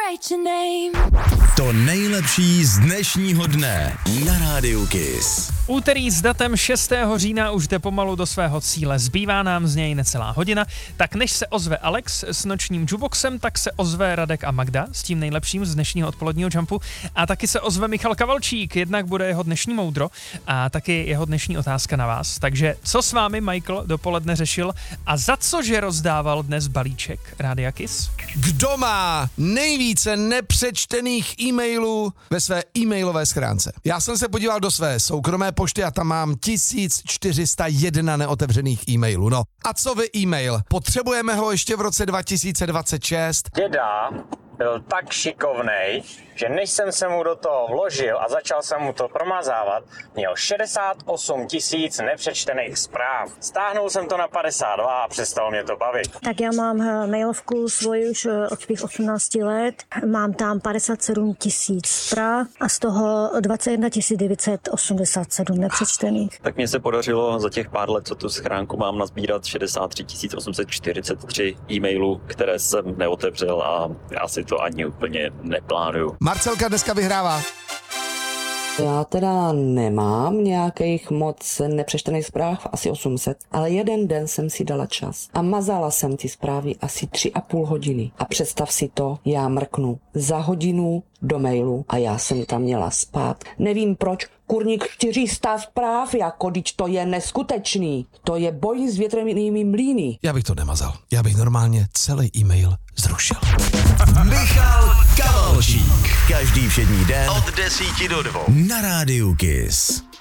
write your name. To nejlepší z dnešního dne na Rádiu Kiss. Úterý s datem 6. října už jde pomalu do svého cíle. Zbývá nám z něj necelá hodina, tak než se ozve Alex s nočním jukeboxem, tak se ozve Radek a Magda s tím nejlepším z dnešního odpoledního jumpu a taky se ozve Michal Kavalčík, jednak bude jeho dnešní moudro a taky jeho dnešní otázka na vás. Takže co s vámi Michael dopoledne řešil a za cože rozdával dnes balíček Rádia Kiss? Kdo má nejvíce nepřečtených e-mailů ve své e-mailové schránce? Já jsem se podíval do své soukromé pošty a tam mám 1401 neotevřených e-mailů. No a co vy e-mail? Potřebujeme ho ještě v roce 2026? Děda byl tak šikovnej, že než jsem se mu do toho vložil a začal jsem mu to promazávat, měl 68 000 nepřečtených zpráv. Stáhnul jsem to na 52 a přestalo mě to bavit. Tak já mám mailovku svoji už od svých 18 let. Mám tam 57 000 zpráv a z toho 21 987 nepřečtených. Tak mně se podařilo za těch pár let, co tu schránku mám, nazbírat 63 843 e-mailů, které jsem neotevřel a já si to ani úplně neplánuju. Marcelka dneska vyhrává. Já teda nemám nějakých moc nepřečtených zpráv, asi 800, ale jeden den jsem si dala čas a mazala jsem ty zprávy asi 3,5 hodiny. A představ si to, já mrknu za hodinu do mailu a já jsem tam měla spát. Nevím proč, kurník 400 zpráv, jako když to je neskutečný. To je boj s větrnými mlýny. Já bych to nemazal. Já bych normálně celý e-mail zrušil. Michal Kavalčík. Každý všední den od 10 do 2 na Rádiu Kiss.